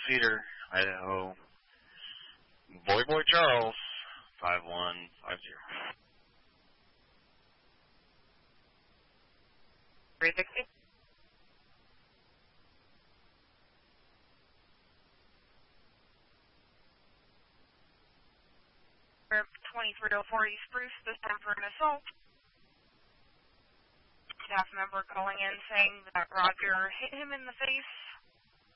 Cedar, Idaho. Boy Charles, 5150. 360. 2304 East Spruce, this time for an assault. Staff member calling in saying that Roger hit him in the face